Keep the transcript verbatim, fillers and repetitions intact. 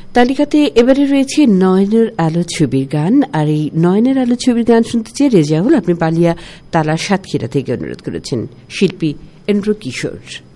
তালিকাতে এবারে রয়েছে নয়নের আলো ছবির গান, আর এই নয়নের আলো ছবির গান শুনতে চেয়ে রেজাউল আপনি পালিয়া তালা সাতক্ষীরা থেকে অনুরোধ করেছেন শিল্পী এন্দ্র কিশোর।